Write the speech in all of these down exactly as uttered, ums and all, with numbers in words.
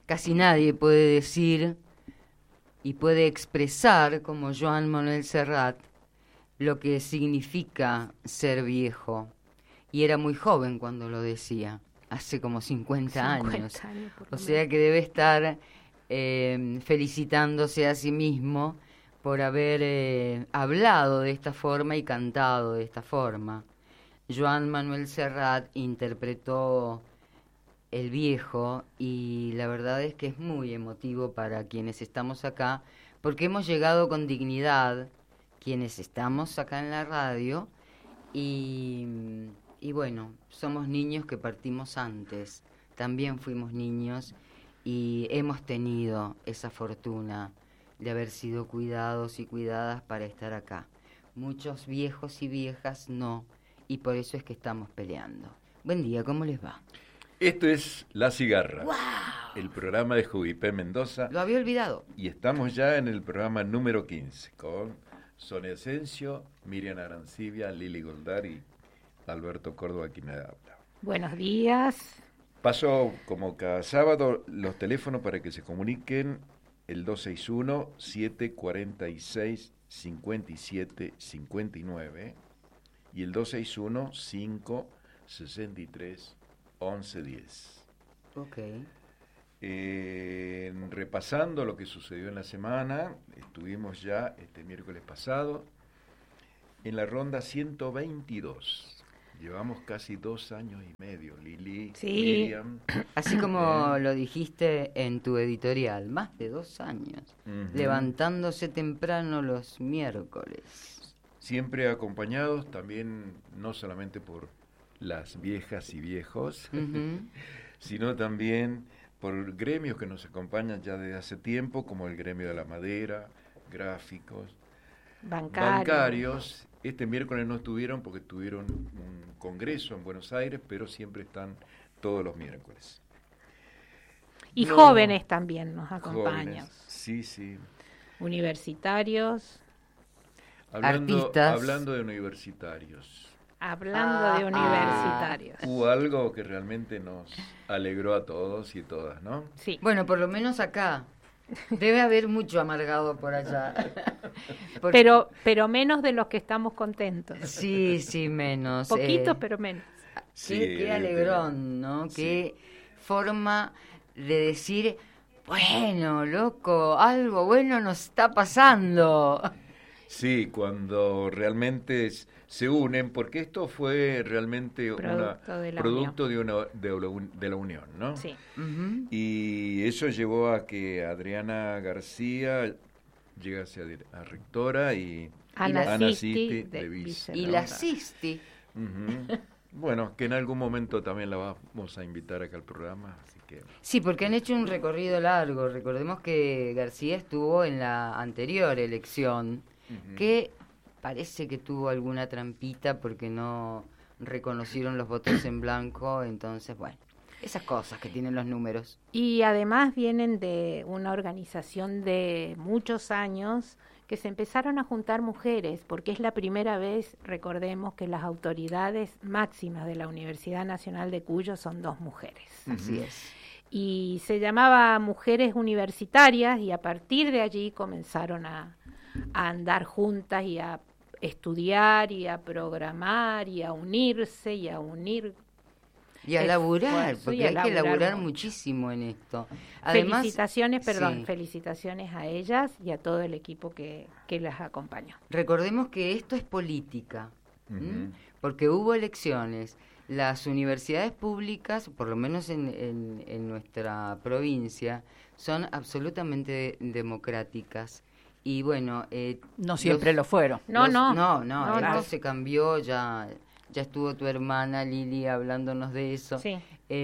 casi nadie puede decir y puede expresar, como Joan Manuel Serrat, lo que significa ser viejo. Y era muy joven cuando lo decía, hace como cincuenta años. años por O sea que debe estar eh, felicitándose a sí mismo por haber eh, hablado de esta forma y cantado de esta forma. Joan Manuel Serrat interpretó El Viejo y la verdad es que es muy emotivo para quienes estamos acá, porque hemos llegado con dignidad, quienes estamos acá en la radio, y, y bueno, somos niños que partimos antes, también fuimos niños y hemos tenido esa fortuna de haber sido cuidados y cuidadas para estar acá. Muchos viejos y viejas no, y por eso es que estamos peleando. Buen día, ¿cómo les va? Esto es La Cigarra, ¡Wow! el programa de Juvipé Mendoza. Lo había olvidado. Y estamos ya en el programa número quince, con Sonia Asensio, Miriam Arancibia, Lili Goldari, Alberto Córdoba, quien me habla. Buenos días. Paso, como cada sábado, los teléfonos para que se comuniquen: el dos seis uno, siete cuatro seis, cinco siete cinco nueve y el dos seis uno, cinco seis tres, once diez. Ok. Eh, repasando lo que sucedió en la semana, estuvimos ya este miércoles pasado en la ronda ciento veintidós. Llevamos casi dos años y medio, Lili, sí. Miriam. Así como eh. lo dijiste en tu editorial, más de dos años, uh-huh. levantándose temprano los miércoles. Siempre acompañados también, no solamente por las viejas y viejos, uh-huh. sino también por gremios que nos acompañan ya desde hace tiempo, como el gremio de la madera, gráficos, bancarios. bancarios. Este miércoles no estuvieron porque tuvieron un congreso en Buenos Aires, pero siempre están todos los miércoles. Y no, jóvenes también nos acompañan. Jóvenes, sí, sí. Universitarios. Hablando, artistas. Hablando de universitarios. Hablando ah, de universitarios. Ah, hubo algo que realmente nos alegró a todos y todas, ¿no? Sí. Bueno, por lo menos acá. Debe haber mucho amargado por allá. Porque... Pero pero menos de los que estamos contentos. Sí, sí, menos. Poquitos, eh, pero menos. Sí, qué, qué alegrón, ¿no? Sí. Qué forma de decir, bueno, loco, algo bueno nos está pasando. Sí, cuando realmente es, se unen, porque esto fue realmente producto una, de la producto unión. de, una, de, la, de la unión, ¿no? Sí. Uh-huh. Y eso llevó a que Adriana García llegase a, a rectora y Ana, Ana Sisti Sisti de, de vice. Y ¿no? la Sisti. Uh-huh. Bueno, que en algún momento también la vamos a invitar acá al programa, así que... Sí, porque han hecho un recorrido largo. Recordemos que García estuvo en la anterior elección, uh-huh. que parece que tuvo alguna trampita porque no reconocieron los votos en blanco, entonces, bueno, esas cosas que tienen los números. Y además vienen de una organización de muchos años que se empezaron a juntar mujeres, porque es la primera vez, recordemos, que las autoridades máximas de la Universidad Nacional de Cuyo son dos mujeres. Uh-huh. Así es. Y se llamaba Mujeres Universitarias y a partir de allí comenzaron a, a andar juntas y a estudiar y a programar y a unirse y a unir y a laburar, porque hay que laburar mucho. muchísimo en esto. Además, felicitaciones, perdón, sí. felicitaciones a ellas y a todo el equipo que, que las acompañó. Recordemos que esto es política, uh-huh. porque hubo elecciones. Las universidades públicas, por lo menos en, en, en nuestra provincia, son absolutamente democráticas. Y bueno, eh, no siempre los, lo fueron. No, los, no, no, no, no, esto no. se cambió, ya ya estuvo tu hermana Lili hablándonos de eso. Sí.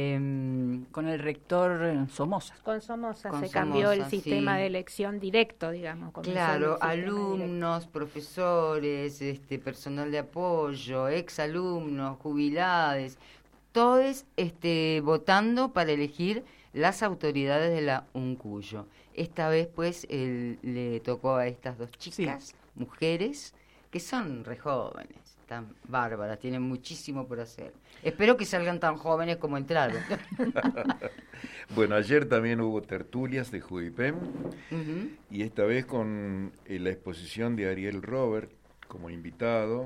Eh, con el rector Somoza. Con Somoza con se Somoza, cambió el sistema sí. de elección directo, digamos. Claro, alumnos, directo. profesores, este, personal de apoyo, exalumnos, jubilados, todos este, votando para elegir las autoridades de la UNCUYO. Esta vez, pues, el, le tocó a estas dos chicas, sí. mujeres, que son re jóvenes, tan bárbaras, tienen muchísimo por hacer. Espero que salgan tan jóvenes como entraron. Bueno, ayer también hubo tertulias de Judipen, Ujú. y esta vez con eh, la exposición de Ariel Robert como invitado.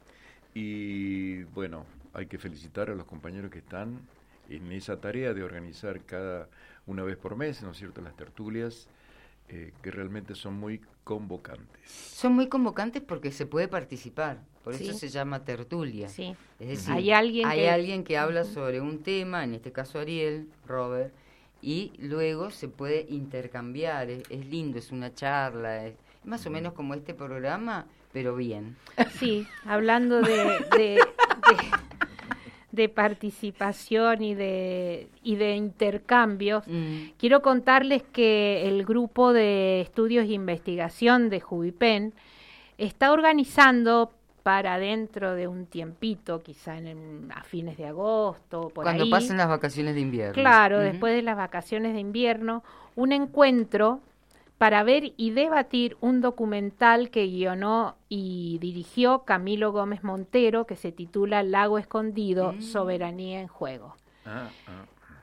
Y bueno, hay que felicitar a los compañeros que están en esa tarea de organizar cada una vez por mes, ¿no es cierto?, las tertulias, eh, que realmente son muy convocantes. Son muy convocantes porque se puede participar, por Sí. eso se llama tertulia. Sí. Es decir, Hay alguien hay que- alguien que habla sobre un tema, en este caso Ariel, Robert, y luego se puede intercambiar. Es, es lindo, es una charla, es más o menos como este programa, pero bien. Sí, hablando de, de, de, de participación y de, y de intercambios, Mm. quiero contarles que el grupo de estudios e investigación de Judipen está organizando para dentro de un tiempito, quizá en el- a fines de agosto, por Cuando ahí, pasen las vacaciones de invierno. claro, Ujú. después de las vacaciones de invierno, un encuentro para ver y debatir un documental que guionó y dirigió Camilo Gómez Montero, que se titula Lago Escondido, Mm. Soberanía en Juego. Ah, ah.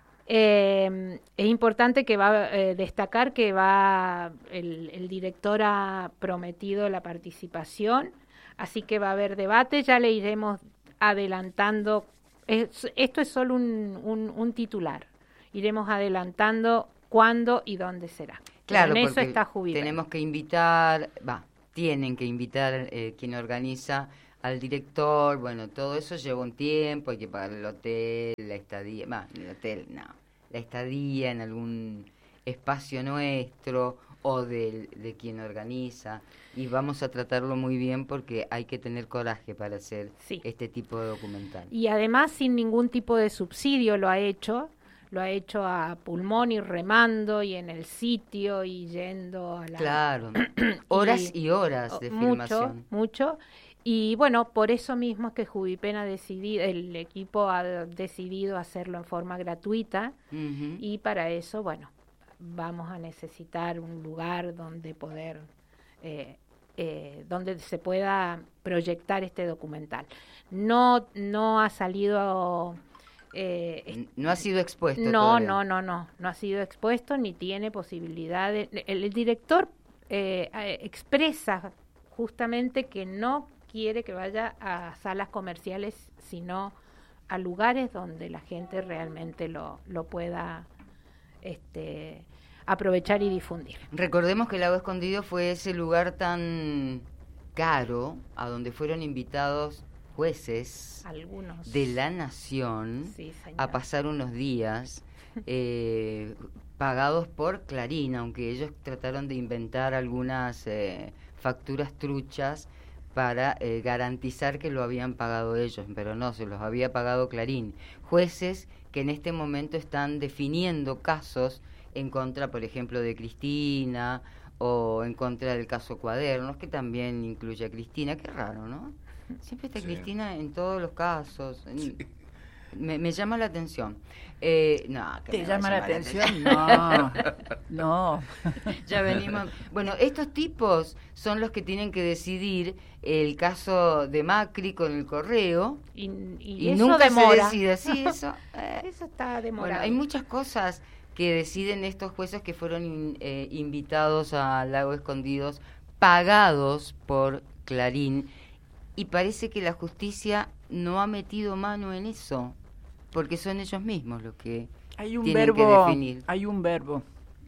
Eh, es importante que va eh, destacar que va el, el director ha prometido la participación, así que va a haber debate, ya le iremos adelantando. Es- esto es solo un, un- un titular, iremos adelantando cuándo y dónde será. Claro, en eso porque está Judipen. tenemos que invitar, va, tienen que invitar eh, quien organiza al director, bueno, todo eso lleva un tiempo, hay que pagar el hotel, la estadía, va, el hotel, no, la estadía en algún espacio nuestro o del, de quien organiza, y vamos a tratarlo muy bien porque hay que tener coraje para hacer Sí. este tipo de documental. Y además sin ningún tipo de subsidio lo ha hecho, lo ha hecho a pulmón y remando y en el sitio y yendo a la... Claro, horas y horas de mucho, filmación. mucho. Y bueno, por eso mismo es que Judipen ha decidido, el equipo ha decidido hacerlo en forma gratuita Ujú. y para eso, bueno, vamos a necesitar un lugar donde poder, eh, eh, donde se pueda proyectar este documental. No, no ha salido... eh, N- No ha sido expuesto no, todavía. no, no, no, no ha sido expuesto ni tiene posibilidad de... El, el director eh, eh, expresa justamente que no quiere que vaya a salas comerciales, sino a lugares donde la gente realmente lo, lo pueda este, aprovechar y difundir. Recordemos que el Lago Escondido fue ese lugar tan caro a donde fueron invitados jueces Algunos... de la nación Sí, señor. a pasar unos días eh, pagados por Clarín, aunque ellos trataron de inventar algunas eh, facturas truchas para eh, garantizar que lo habían pagado ellos, pero no, se los había pagado Clarín. Jueces que en este momento están definiendo casos en contra, por ejemplo, de Cristina o en contra del caso Cuadernos, que también incluye a Cristina. Qué raro, ¿no? Siempre está Sí. Cristina en todos los casos. En- Me, me llama la atención. Eh, no, que ¿Te me va a llama la llamar atención? No, no. Ya venimos. Bueno, estos tipos son los que tienen que decidir el caso de Macri con el correo Y, y y, eso nunca demora. se decide. Sí, eso. eh. Eso está demorado. Bueno, hay muchas cosas que deciden estos jueces que fueron in- eh, invitados a Lago Escondidos, pagados por Clarín, y parece que la justicia no ha metido mano en eso, porque son ellos mismos los que Hay un tienen que verbo, definir. hay un verbo.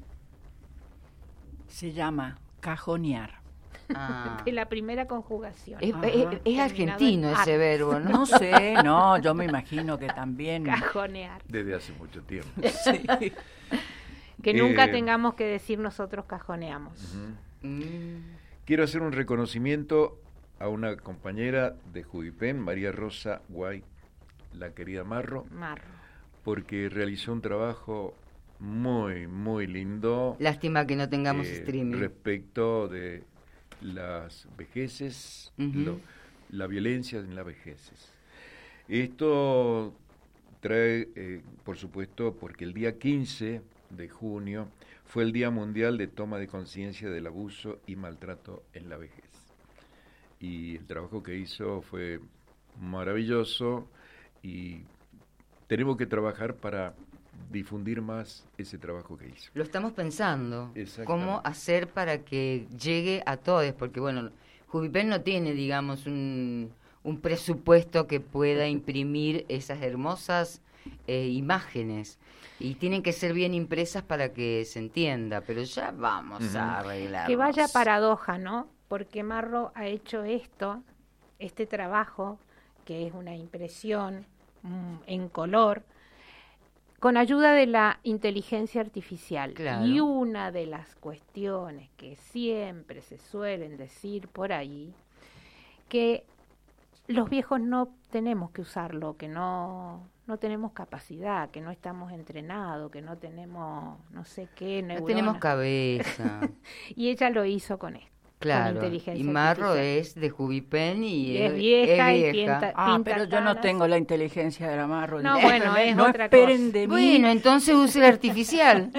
Se llama cajonear. Ah. De la primera conjugación. Es, Ajá. es- es Terminado argentino en ese ar. verbo, ¿no? No sé, no, yo me imagino que también. Cajonear. Desde hace mucho tiempo. Sí. Que nunca Eh, tengamos que decir nosotros cajoneamos. Ujú. Mm. Quiero hacer un reconocimiento a una compañera de Judipen, María Rosa Guay, la querida Marro, Marro. porque realizó un trabajo muy, muy lindo Lástima que no tengamos eh, streaming. respecto de las vejeces, Ujú. lo- la violencia en las vejeces. Esto trae, eh, por supuesto, porque el día quince de junio fue el Día Mundial de Toma de Conciencia del Abuso y Maltrato en la Vejez. Y el trabajo que hizo fue maravilloso y tenemos que trabajar para difundir más ese trabajo que hizo. Lo estamos pensando, Exactamente. cómo hacer para que llegue a todos, porque bueno, Jubipen no tiene, digamos, un, un presupuesto que pueda imprimir esas hermosas eh, imágenes, y tienen que ser bien impresas para que se entienda, pero ya vamos Uh-huh. a arreglar. Que vaya paradoja, ¿no? Porque Marro ha hecho esto, este trabajo, que es una impresión mm, en color, con ayuda de la inteligencia artificial. Claro. Y una de las cuestiones que siempre se suelen decir por ahí, que los viejos no tenemos que usarlo, que no, no tenemos capacidad, que no estamos entrenados, que no tenemos no sé qué, No neuronas. tenemos cabeza. Y ella lo hizo con esto. Claro, Con inteligencia y Marro artificial. es de Jubipen y, Y es es, vieja es y vieja. pinta- Ah, pinta pero yo no canas. tengo la inteligencia del amarro. No, bueno, es no otra esperen cosa. de mí. Bueno, entonces use el artificial.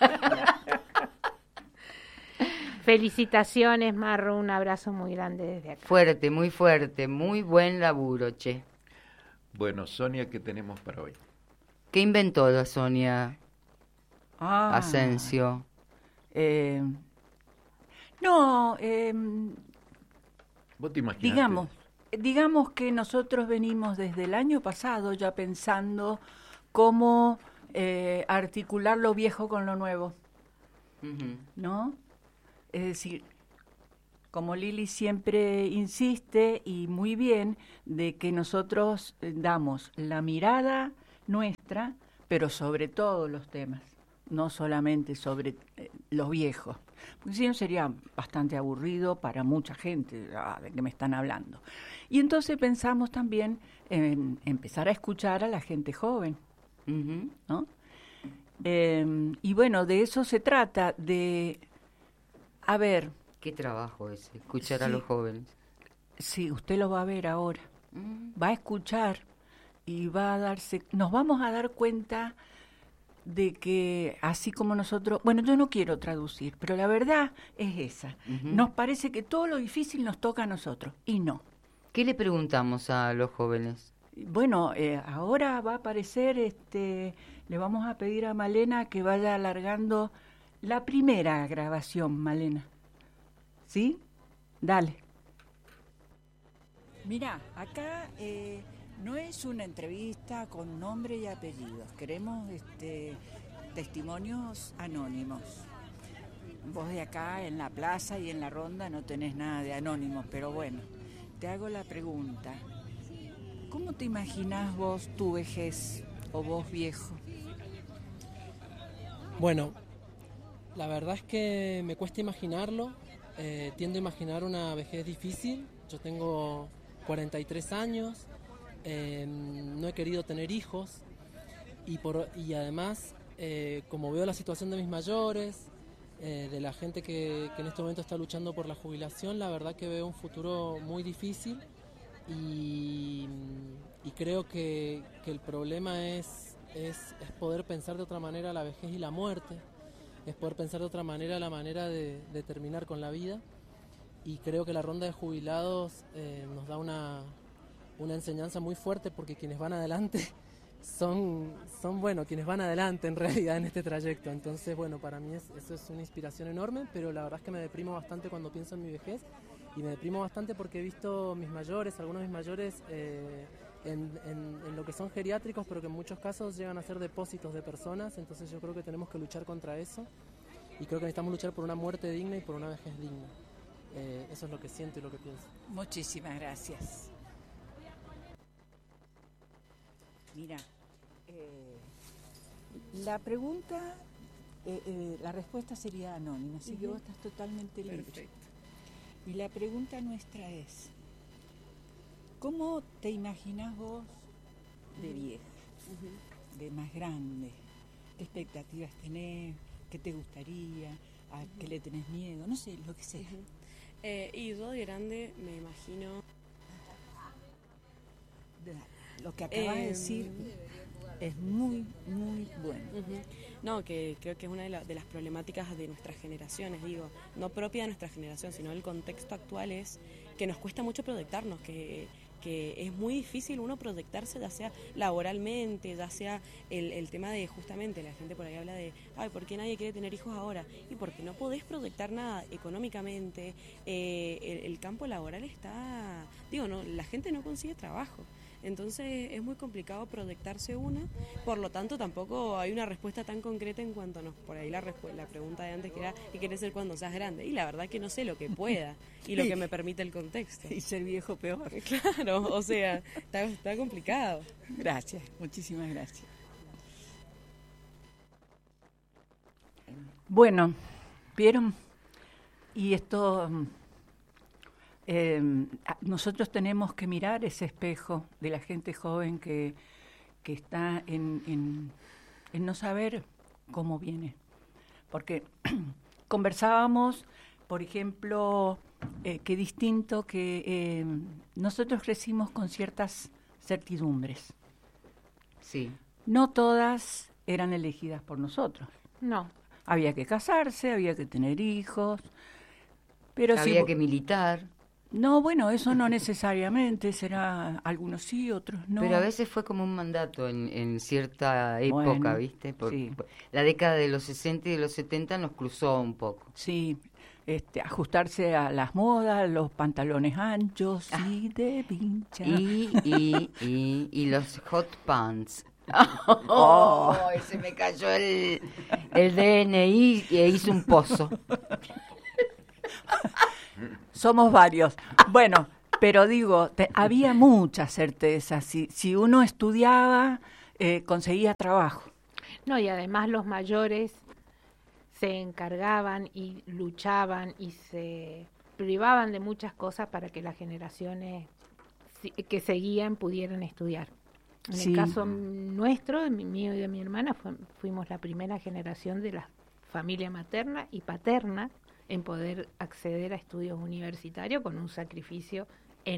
Felicitaciones, Marro, un abrazo muy grande desde acá. Fuerte, muy fuerte, muy buen laburo, che. Bueno, Sonia, ¿qué tenemos para hoy? ¿Qué inventó la Sonia Ah, Asensio? eh, no, eh, ¿Vos te imaginaste? digamos, digamos que nosotros venimos desde el año pasado ya pensando cómo eh, articular lo viejo con lo nuevo, Ujú. ¿no? Es decir, como Lili siempre insiste, y muy bien, de que nosotros eh, damos la mirada nuestra, pero sobre todos los temas, no solamente sobre eh, los viejos, porque si no sería bastante aburrido para mucha gente, ah, de que me están hablando. Y entonces pensamos también en empezar a escuchar a la gente joven, Ujú. ¿no? Eh, y bueno, de eso se trata, de, a ver, Qué trabajo ese, escuchar a Sí. los jóvenes. sí, usted lo va a ver ahora, Mm. va a escuchar y va a darse, nos vamos a dar cuenta de que así como nosotros, bueno, yo no quiero traducir, pero la verdad es esa, Ujú. nos parece que todo lo difícil nos toca a nosotros, y no. ¿Qué le preguntamos a los jóvenes? Bueno, eh, ahora va a aparecer, este, le vamos a pedir a Malena que vaya alargando la primera grabación, Malena. ¿Sí? Dale. Mira, acá eh, no es una entrevista con nombre y apellidos. Queremos este, testimonios anónimos. Vos de acá en la plaza y en la ronda no tenés nada de anónimos, pero bueno, te hago la pregunta. ¿Cómo te imaginás vos tu vejez o vos viejo? Bueno, la verdad es que me cuesta imaginarlo. Eh, tiendo a imaginar una vejez difícil. Yo tengo cuarenta y tres años, eh, no he querido tener hijos y, por, y además, eh, como veo la situación de mis mayores, eh, de la gente que, que en este momento está luchando por la jubilación, la verdad que veo un futuro muy difícil y, y creo que, que el problema es, es, es poder pensar de otra manera la vejez y la muerte, es poder pensar de otra manera la manera de, de terminar con la vida, y creo que la ronda de jubilados eh, nos da una, una enseñanza muy fuerte, porque quienes van adelante son, son, bueno, quienes van adelante en realidad en este trayecto. Entonces, bueno, para mí es, eso es una inspiración enorme, pero la verdad es que me deprimo bastante cuando pienso en mi vejez, y me deprimo bastante porque he visto mis mayores, algunos de mis mayores eh, en, en, en lo que son geriátricos, pero que en muchos casos llegan a ser depósitos de personas. Entonces yo creo que tenemos que luchar contra eso, y creo que necesitamos luchar por una muerte digna y por una vejez digna. Eh, eso es lo que siento y lo que pienso. Muchísimas gracias. Mira, eh, la pregunta, eh, eh, la respuesta sería anónima, así que vos estás totalmente libre. Perfecto. Y la pregunta nuestra es, ¿cómo te imaginás vos de vieja, de más grande? ¿Qué expectativas tenés? ¿Qué te gustaría? ¿A qué le tenés miedo? No sé, lo que sea. Eh, y yo de grande me imagino... Lo que acabas de Eh, decir es muy, muy bueno. Ujú. No, que creo que es una de, la- de las problemáticas de nuestras generaciones, digo, no propia de nuestra generación, sino el contexto actual es que nos cuesta mucho proyectarnos, que, que es muy difícil uno proyectarse, ya sea laboralmente, ya sea el, el tema de justamente, la gente por ahí habla de, ay, ¿por qué nadie quiere tener hijos ahora? Y porque no podés proyectar nada económicamente, eh, el, el campo laboral está, digo, no, la gente no consigue trabajo. Entonces es muy complicado proyectarse uno, por lo tanto tampoco hay una respuesta tan concreta en cuanto a nos, por ahí la, la pregunta de antes que era ¿qué querés ser cuando seas grande? Y la verdad que no sé lo que pueda y lo que me permite el contexto. Y ser viejo peor. Claro, o sea, está, está complicado. Gracias, muchísimas gracias. Bueno, ¿vieron? Y esto... Eh, nosotros tenemos que mirar ese espejo de la gente joven que, que está en, en, en no saber cómo viene. Porque conversábamos, por ejemplo, eh, qué distinto que eh, nosotros crecimos con ciertas certidumbres. Sí. No todas eran elegidas por nosotros. No. Había que casarse, había que tener hijos, pero había si, que militar. No, bueno, eso no necesariamente, será algunos sí, otros no. Pero a veces fue como un mandato en, en cierta época, Bueno, ¿viste? Por, sí. por, la década de los sesenta y de los setenta nos cruzó un poco. Sí, este, ajustarse a las modas, los pantalones anchos Ah. y de pincha. Y, y, y, y los hot pants. Oh. Oh, se me cayó el, el D N I e hizo un pozo. Somos varios. Bueno, pero digo, te, había mucha certeza. Si, si uno estudiaba, eh, conseguía trabajo. No, y además los mayores se encargaban y luchaban y se privaban de muchas cosas para que las generaciones que seguían pudieran estudiar. En Sí. el caso nuestro, de mi- mío y de mi hermana, fue, fuimos la primera generación de la familia materna y paterna en poder acceder a estudios universitarios con un sacrificio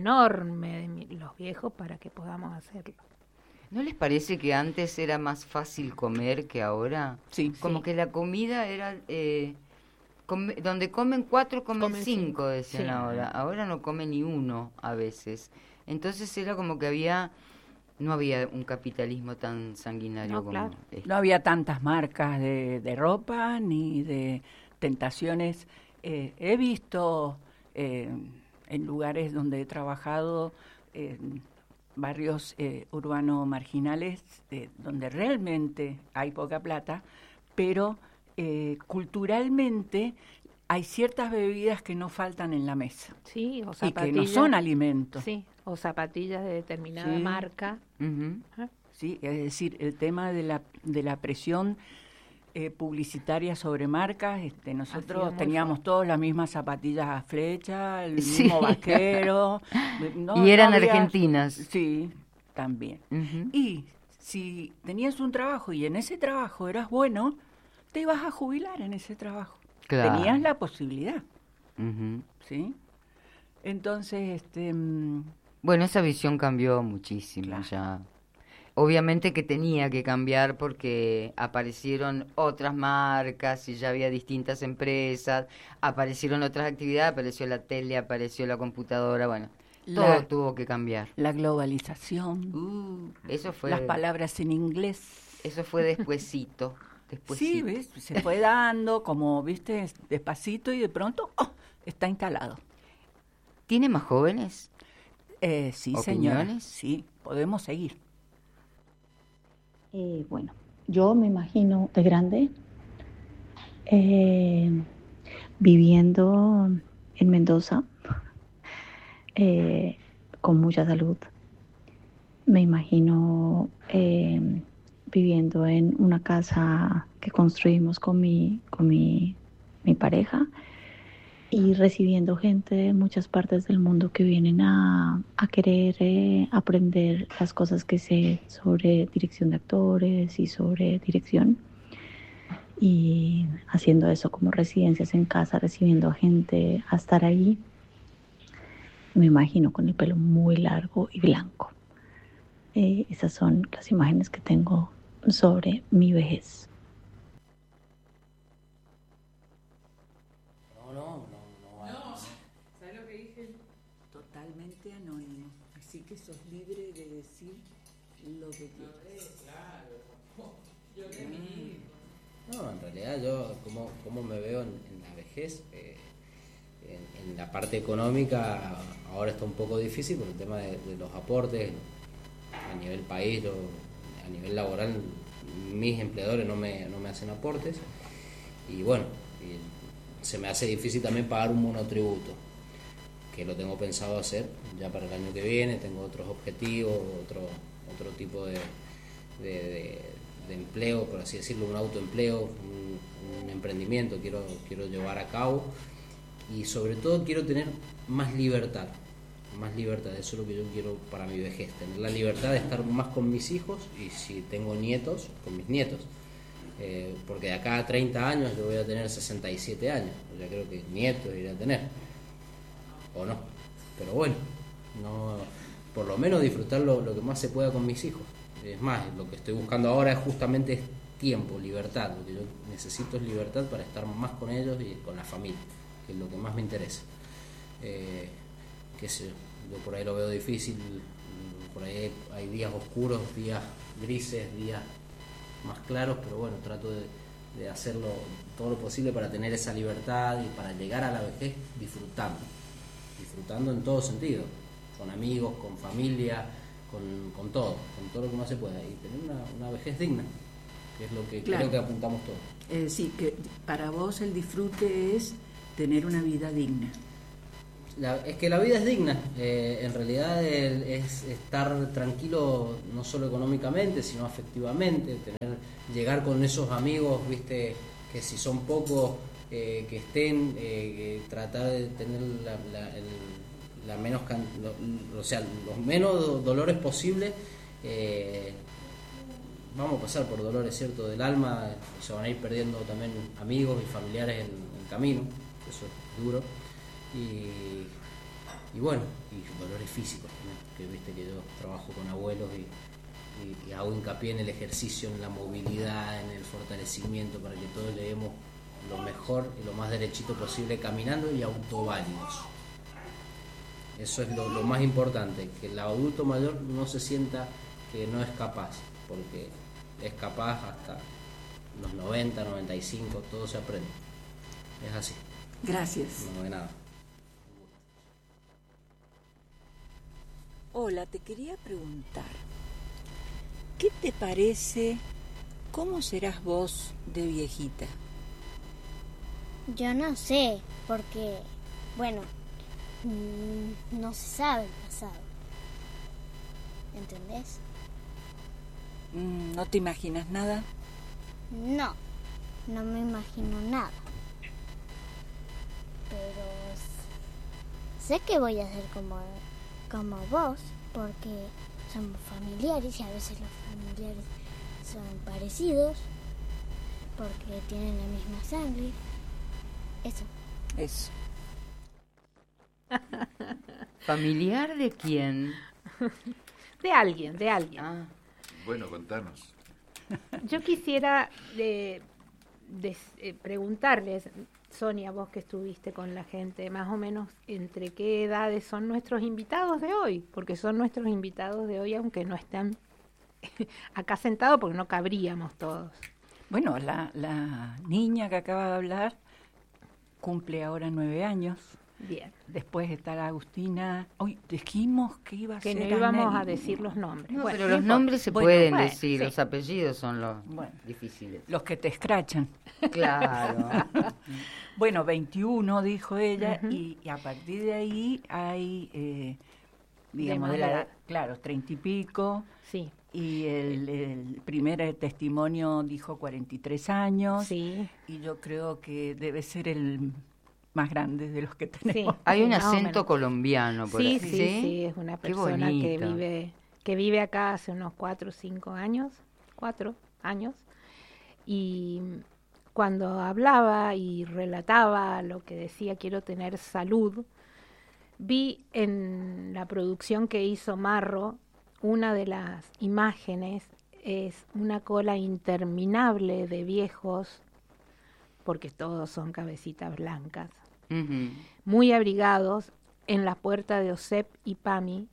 enorme de mi- los viejos para que podamos hacerlo. ¿No les parece que antes era más fácil comer que ahora? Sí. Como Sí. que la comida era... Eh, come- donde comen cuatro, comen, Comen cinco, cinco, decían sí. ahora. Ahora no come ni uno a veces. Entonces era como que había... No había un capitalismo tan sanguinario No, como claro. este. No había tantas marcas de, de ropa ni de tentaciones. Eh, he visto eh, en lugares donde he trabajado, en barrios eh, urbanos marginales, eh, donde realmente hay poca plata, pero eh, culturalmente hay ciertas bebidas que no faltan en la mesa Sí, o y zapatillas. que no son alimentos. Sí, o zapatillas de determinada Sí. marca. Ujú. ¿eh? Sí, es decir, el tema de la, de la presión eh, publicitaria sobre marcas, este, nosotros muy teníamos fuerte. todas las mismas zapatillas a flecha, el Sí. mismo vaquero. no- Y eran no había- argentinas. Sí, también. Ujú. Y si tenías un trabajo y en ese trabajo eras bueno, te ibas a jubilar en ese trabajo. Claro. Tenías la posibilidad, Ujú. ¿sí? Entonces, este... mm, Bueno, esa visión cambió muchísimo Claro. ya. Obviamente que tenía que cambiar porque aparecieron otras marcas y ya había distintas empresas, aparecieron otras actividades, apareció la tele, apareció la computadora, bueno, todo La- tuvo que cambiar. la globalización, Uh, eso fue las palabras en inglés. eso fue despuesito, Sí, despuesito. ¿ves? Se fue dando como, viste, despacito y de pronto ¡oh! Está instalado. ¿Tiene más jóvenes? Eh, sí, señora. ¿Opiniones? Sí, podemos seguir. Eh, bueno, yo me imagino de grande eh, viviendo en Mendoza eh, con mucha salud. Me imagino eh, viviendo en una casa que construimos con mi, con mi, mi pareja y recibiendo gente de muchas partes del mundo que vienen a, a querer eh, aprender las cosas que sé sobre dirección de actores y sobre dirección. Y haciendo eso como residencias en casa, recibiendo gente a estar ahí. Me imagino con el pelo muy largo y blanco. Eh, esas son las imágenes que tengo sobre mi vejez. Totalmente anónimo. Así que sos libre de decir lo que quieres. No, en realidad yo, como, como me veo en, en la vejez, eh, en, en la parte económica ahora está un poco difícil por el tema de, de los aportes a nivel país. Yo, a nivel laboral, mis empleadores no me, no me hacen aportes y bueno, y se me hace difícil también pagar un monotributo, que lo tengo pensado hacer ya para el año que viene. Tengo otros objetivos, otro, otro tipo de, de, de, de empleo, por así decirlo, un autoempleo, un, un emprendimiento quiero, quiero llevar a cabo, y sobre todo quiero tener más libertad, más libertad, eso es lo que yo quiero para mi vejez, tener la libertad de estar más con mis hijos y si tengo nietos, con mis nietos, eh, porque de acá a treinta años yo voy a tener sesenta y siete años, ya creo que nietos iré a tener, o no, pero bueno, no, por lo menos disfrutar lo, lo que más se pueda con mis hijos. Es más, lo que estoy buscando ahora es justamente tiempo, libertad, lo que yo necesito es libertad para estar más con ellos y con la familia, que es lo que más me interesa. Eh, qué sé yo, yo por ahí lo veo difícil, por ahí hay días oscuros, días grises, días más claros, pero bueno, trato de, de hacerlo todo lo posible para tener esa libertad y para llegar a la vejez disfrutando, disfrutando en todo sentido, con amigos, con familia, con, con todo, con todo lo que más se pueda, y tener una, una vejez digna, que es lo que claro. creo que apuntamos todos. Es decir, que para vos el disfrute es tener una vida digna. La, es que la vida es digna, eh, en realidad el, es estar tranquilo no solo económicamente, sino afectivamente, tener, llegar con esos amigos, viste, que si son pocos, eh, que estén, eh, que tratar de tener la, la, el, la menos, can, lo, o sea, los menos dolores posibles. Eh, vamos a pasar por dolores, cierto, del alma, se van a ir perdiendo también amigos y familiares en el camino, eso es duro. Y, y bueno, y dolores físicos también, que viste que yo trabajo con abuelos y, y, y hago hincapié en el ejercicio, en la movilidad, en el fortalecimiento, para que todos lleguemos lo mejor y lo más derechito posible caminando y autoválidos. Eso es lo, lo más importante, que el adulto mayor no se sienta que no es capaz, porque es capaz hasta los noventa, noventa y cinco, todo se aprende. Es así. Gracias. No, de nada. Hola, te quería preguntar, ¿qué te parece, cómo serás vos de viejita? Yo no sé, porque, bueno, no se sabe el pasado. ¿Entendés? ¿No te imaginas nada? No, no me imagino nada. Pero sé que voy a ser como, como vos, porque somos familiares y a veces los familiares son parecidos, porque tienen la misma sangre. Eso. Eso. ¿Familiar de quién? De alguien, de alguien. Ah. Bueno, contanos. Yo quisiera de, de, eh, preguntarles, Sonia, vos que estuviste con la gente, más o menos entre qué edades son nuestros invitados de hoy, porque son nuestros invitados de hoy, aunque no están acá sentados, porque no cabríamos todos. Bueno, la, la niña que acaba de hablar cumple ahora nueve años. Bien. Después está la Agustina. Hoy dijimos que iba a que ser. Que no íbamos Ana... a decir los nombres. No, bueno, pero los no nombres se bueno, pueden bueno, decir, sí. Los apellidos son los bueno, difíciles. Los que te escrachan. Claro. Bueno, veintiuno dijo ella, uh-huh. y, y a partir de ahí hay, eh, digamos, de, de la edad, claro, treinta y pico. Sí. Y el, el primer testimonio dijo cuarenta y tres años. Sí. Y yo creo que debe ser el más grande de los que tenemos. Sí, hay un sí, acento colombiano por sí, ahí. Sí, sí, sí, es una persona que vive que vive acá hace unos cuatro o cinco años, cuatro años, y cuando hablaba y relataba lo que decía, quiero tener salud, vi en la producción que hizo Marro, una de las imágenes es una cola interminable de viejos, porque todos son cabecitas blancas, uh-huh. muy abrigados en la puerta de OSEP y PAMI,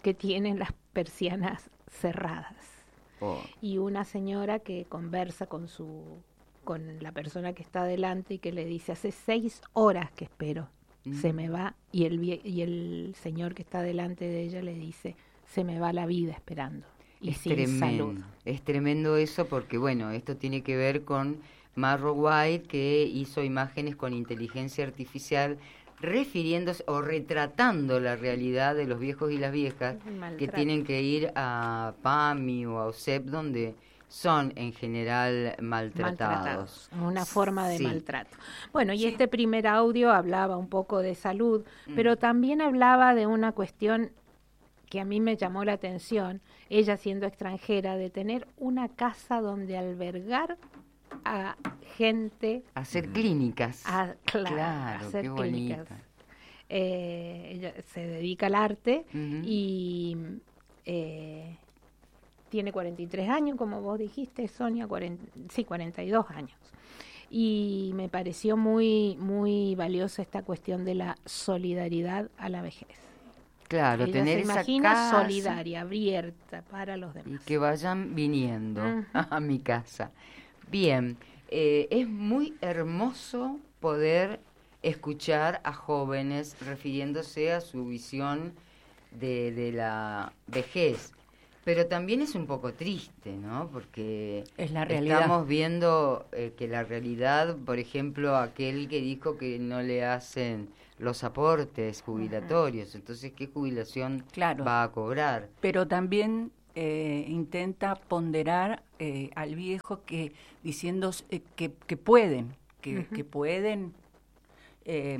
que tienen las persianas cerradas. Oh. Y una señora que conversa con su con la persona que está delante y que le dice, hace seis horas que espero, mm. se me va, y el, vie- y el señor que está delante de ella le dice, se me va la vida esperando. Y es sin tremendo, salud. es tremendo eso porque, bueno, esto tiene que ver con Marro White, que hizo imágenes con inteligencia artificial refiriéndose o retratando la realidad de los viejos y las viejas que tienen que ir a PAMI o a O S E P, donde son en general maltratados. maltratados, una forma de sí. maltrato. Bueno, y Sí. este primer audio hablaba un poco de salud, Mm. pero también hablaba de una cuestión que a mí me llamó la atención, ella siendo extranjera, de tener una casa donde albergar a gente, Hacer clínicas. a, claro, Claro, hacer qué clínicas. bonita. Eh, ella se dedica al arte Ujú. y eh, tiene cuarenta y tres años, como vos dijiste, Sonia, cuarenta, sí, cuarenta y dos años. Y me pareció muy, muy valiosa esta cuestión de la solidaridad a la vejez. Claro, Ella tener se esa imagina casa solidaria, abierta para los y demás. que vayan viniendo Ujú. a mi casa. Bien, eh, es muy hermoso poder escuchar a jóvenes refiriéndose a su visión de, de la vejez, pero también es un poco triste, ¿no? Porque Es la realidad. estamos viendo eh, que la realidad, por ejemplo, aquel que dijo que no le hacen los aportes jubilatorios, entonces, ¿qué jubilación Claro. va a cobrar? Pero también eh, intenta ponderar eh, al viejo que diciendo eh, que, que pueden, que, Ujú. que pueden, eh,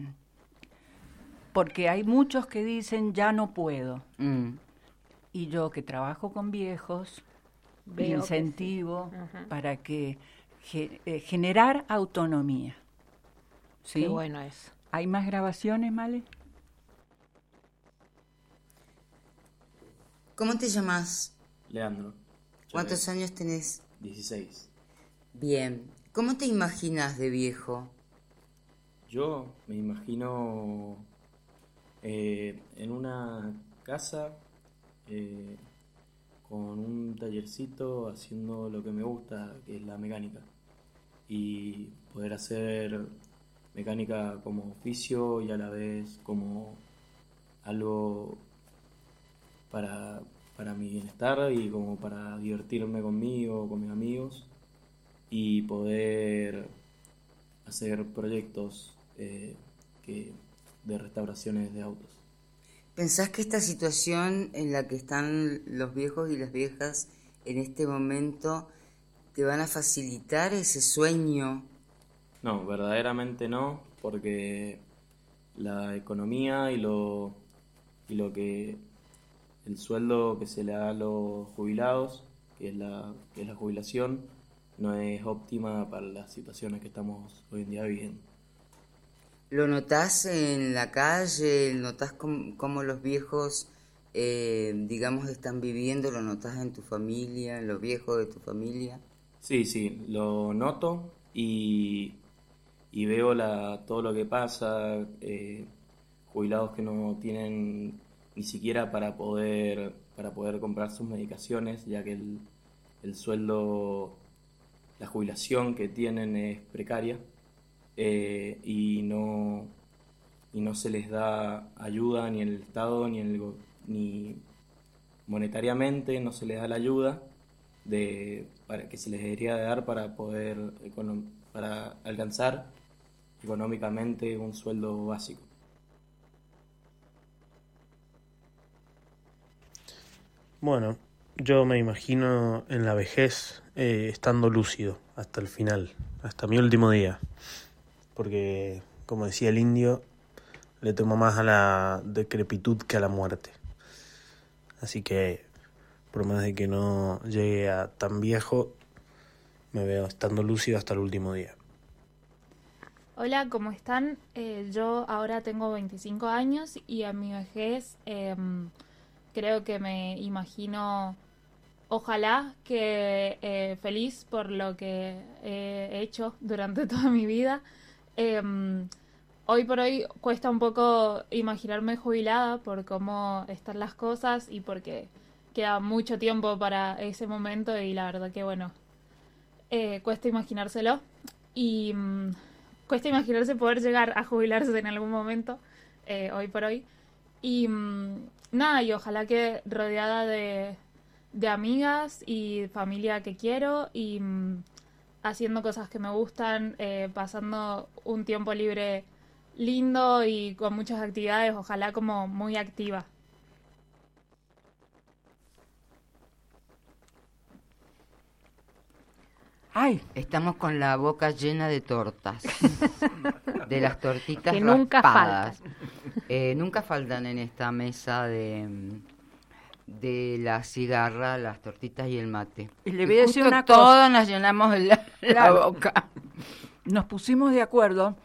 porque hay muchos que dicen ya no puedo. Mm. Y yo que trabajo con viejos, Veo que incentivo sí. Ujú. para que ge- eh, generar autonomía. ¿Sí? Qué bueno eso. ¿Hay más grabaciones, Male? ¿Cómo te llamas? Leandro. ¿Cuántos años tenés? dieciséis. Bien. ¿Cómo te imaginas de viejo? Yo me imagino eh, en una casa eh, con un tallercito haciendo lo que me gusta, que es la mecánica. Y poder hacer mecánica como oficio y a la vez como algo para, para mi bienestar y como para divertirme conmigo, con mis amigos y poder hacer proyectos eh, que, de restauraciones de autos. ¿Pensás que esta situación en la que están los viejos y las viejas en este momento te van a facilitar ese sueño? No, verdaderamente no, porque la economía y lo, y lo que el sueldo que se le da a los jubilados, que es la, que es la jubilación, no es óptima para las situaciones que estamos hoy en día viviendo. ¿Lo notás en la calle? ¿Notás cómo, cómo los viejos, eh, digamos, están viviendo? ¿Lo notás en tu familia, en los viejos de tu familia? Sí, sí, lo noto y, y veo la, todo lo que pasa, eh, jubilados que no tienen ni siquiera para poder, para poder comprar sus medicaciones, ya que el, el sueldo, la jubilación que tienen es precaria eh, y, no, y no se les da ayuda ni en el Estado ni, en el, go- ni monetariamente, no se les da la ayuda de, para que se les debería de dar para poder econom- para alcanzar económicamente un sueldo básico. Bueno, yo me imagino en la vejez eh, estando lúcido hasta el final, hasta mi último día. Porque, como decía el indio, le temo más a la decrepitud que a la muerte. Así que, por más de que no llegue a tan viejo, me veo estando lúcido hasta el último día. Hola, ¿cómo están? Eh, yo ahora tengo veinticinco años y a mi vejez eh, creo que me imagino, ojalá que eh, feliz por lo que he hecho durante toda mi vida, eh, hoy por hoy cuesta un poco imaginarme jubilada por cómo están las cosas y porque queda mucho tiempo para ese momento y la verdad que bueno, eh, cuesta imaginárselo y mmm, cuesta imaginarse poder llegar a jubilarse en algún momento, eh, hoy por hoy. Y mmm, nada, y ojalá que rodeada de, de amigas y familia que quiero y mmm, haciendo cosas que me gustan, eh, pasando un tiempo libre lindo y con muchas actividades, ojalá como muy activa. Ay, estamos con la boca llena de tortas, de las tortitas que raspadas. Nunca faltan. Eh, nunca faltan en esta mesa de, de la cigarra, las tortitas y el mate. Y le voy a decir una todos cosa. nos llenamos la, Claro. la boca. Nos pusimos de acuerdo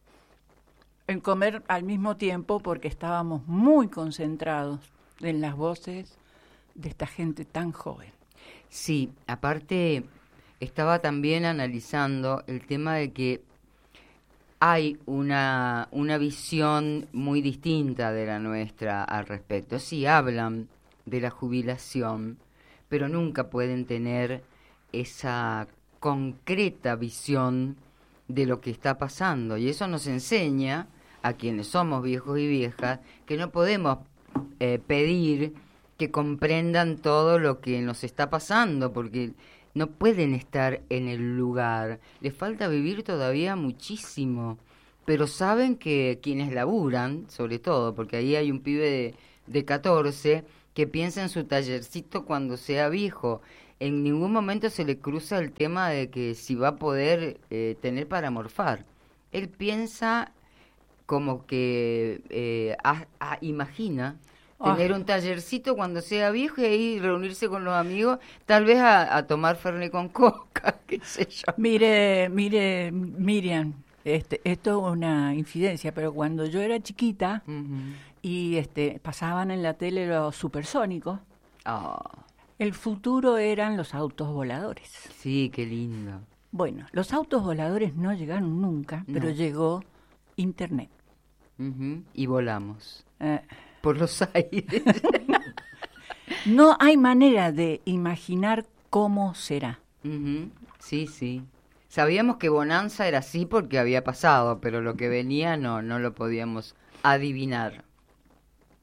en comer al mismo tiempo porque estábamos muy concentrados en las voces de esta gente tan joven. Sí, aparte estaba también analizando el tema de que hay una, una visión muy distinta de la nuestra al respecto. Sí, hablan de la jubilación, pero nunca pueden tener esa concreta visión de lo que está pasando. Y eso nos enseña a quienes somos viejos y viejas que no podemos eh, pedir que comprendan todo lo que nos está pasando, porque no pueden estar en el lugar. Les falta vivir todavía muchísimo, pero saben que quienes laburan, sobre todo, porque ahí hay un pibe de, de catorce que piensa en su tallercito cuando sea viejo. En ningún momento se le cruza el tema de que si va a poder eh, tener para morfar. Él piensa como que eh, a, a, imagina tener un tallercito cuando sea viejo y ahí reunirse con los amigos, tal vez a, a tomar Fernet con coca, qué sé yo. Mire, mire, Miriam, este, esto es una infidencia, pero cuando yo era chiquita uh-huh. y este, pasaban en la tele los supersónicos, oh. el futuro eran los autos voladores. Sí, qué lindo. Bueno, los autos voladores no llegaron nunca, no. pero llegó Internet. Uh-huh. Y volamos. Eh, por los aires. No hay manera de imaginar cómo será. Uh-huh. Sí, sí. Sabíamos que Bonanza era así porque había pasado, pero lo que venía no, no lo podíamos adivinar.